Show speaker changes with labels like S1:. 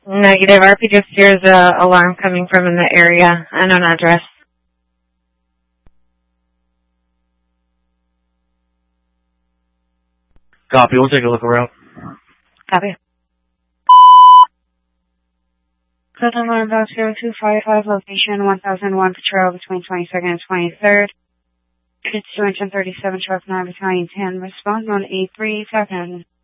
S1: Negative. RP just hears alarm coming from in the area. Unknown address.
S2: Copy. We'll take a look around.
S1: Copy.
S3: Code alarm box 0255, location 1001, patrol between 22nd and 23rd. It's 237, truck 9, battalion 10, respond on 837.